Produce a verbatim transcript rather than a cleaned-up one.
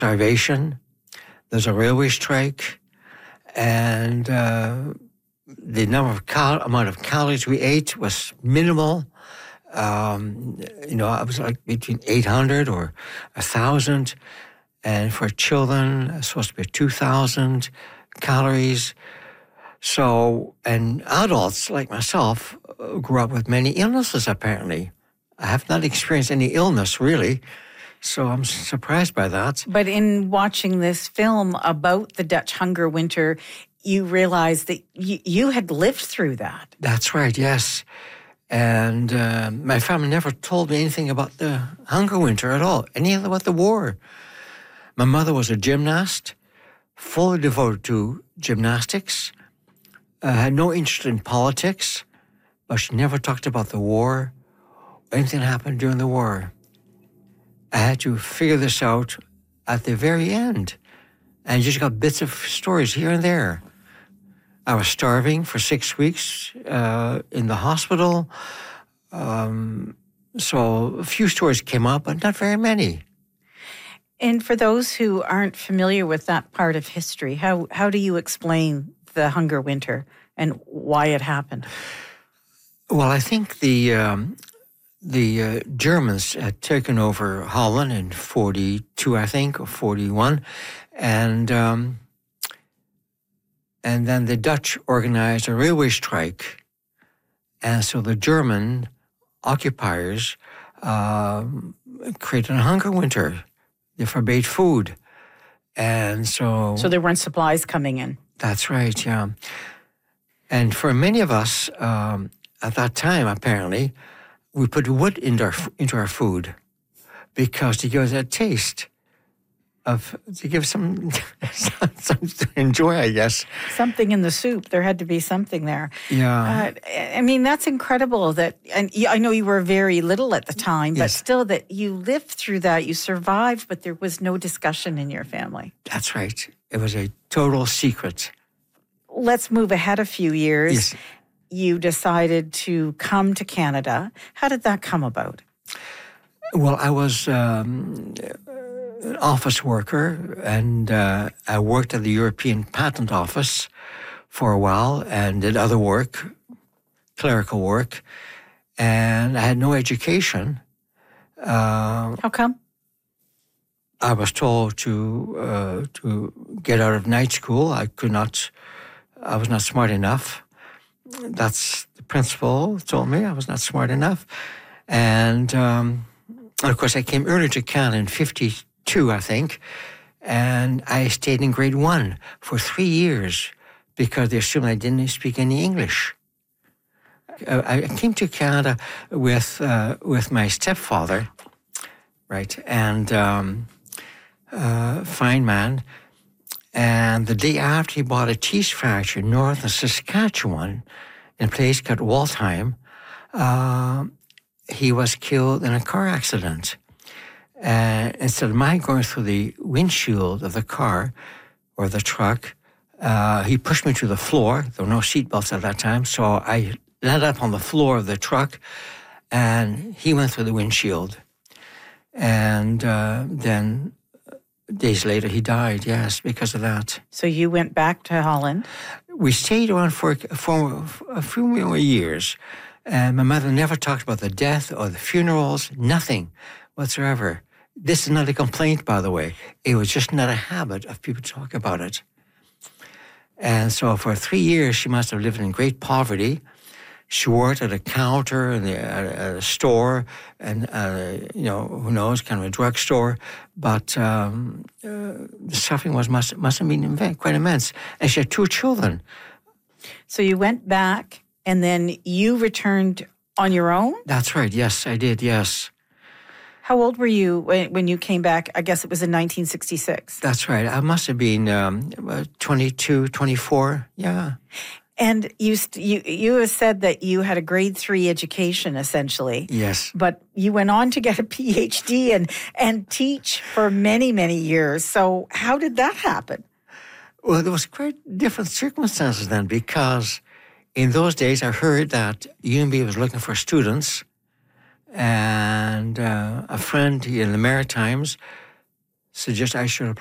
starvation. There's a railway strike, and uh, the number of cal- amount of calories we ate was minimal. Um, you know, it was like between eight hundred or one thousand. And for children, it's supposed to be two thousand calories. So, and adults like myself grew up with many illnesses, apparently. I have not experienced any illness, really. So I'm surprised by that. But in watching this film about the Dutch hunger winter, you realized that you, you had lived through that. That's right, yes. And uh, my family never told me anything about the hunger winter at all, anything about the war. My mother was a gymnast, fully devoted to gymnastics, uh, had no interest in politics, but she never talked about the war or anything that happened during the war. I had to figure this out at the very end, and just got bits of stories here and there. I was starving for six weeks uh, in the hospital, um, so a few stories came up, but not very many. And for those who aren't familiar with that part of history, how, how do you explain the hunger winter and why it happened? Well, I think the um, the uh, Germans had taken over Holland in forty-two, I think, or forty-one, and um, and then the Dutch organized a railway strike, and so the German occupiers uh, created a hunger winter. They forbade food, and so... So there weren't supplies coming in. That's right, yeah. And for many of us, um, at that time, apparently, we put wood into our, into our food because to give us a taste of, to give some, something to enjoy, I guess. Something in the soup. There had to be something there. Yeah. Uh, I mean, that's incredible that, and I know you were very little at the time, but Yes. still that you lived through that, you survived, but there was no discussion in your family. That's right. It was a total secret. Let's move ahead a few years. Yes. You decided to come to Canada. How did that come about? Well, I was um, an office worker, and uh, I worked at the European Patent Office for a while and did other work, clerical work, and I had no education. Uh, How come? I was told to uh, to get out of night school. I could not. I was not smart enough. That's the principal told me I was not smart enough, and. Um, And of course, I came early to Canada in fifty-two, I think, and I stayed in grade one for three years because they assumed I didn't speak any English. I came to Canada with uh, with my stepfather, right, and um, uh, fine man. And the day after, he bought a cheese factory north of Saskatchewan in a place called Waltheim. Uh, he was killed in a car accident. And instead of my going through the windshield of the car or the truck, uh, he pushed me to the floor. There were no seatbelts at that time, so I landed up on the floor of the truck, and he went through the windshield. And uh, then days later, he died, yes, because of that. So you went back to Holland? We stayed around for, for a few more years. And my mother never talked about the death or the funerals, nothing whatsoever. This is not a complaint, by the way. It was just not a habit of people to talk about it. And so for three years, she must have lived in great poverty. She worked at a counter in the, at a store, and, uh, you know, who knows, kind of a drugstore. But um, uh, the suffering was must, must have been quite immense. And she had two children. So you went back, and then you returned on your own? That's right. Yes, I did. Yes. How old were you when, when you came back? I guess it was in nineteen sixty-six. That's right. I must have been um, twenty-two, twenty-four. Yeah. And you, st- you you have said that you had a grade three education, essentially. Yes. But you went on to get a P H D and, and teach for many, many years. So how did that happen? Well, there was quite different circumstances then, because in those days I heard that U N B was looking for students, and uh, a friend in the Maritimes suggest I should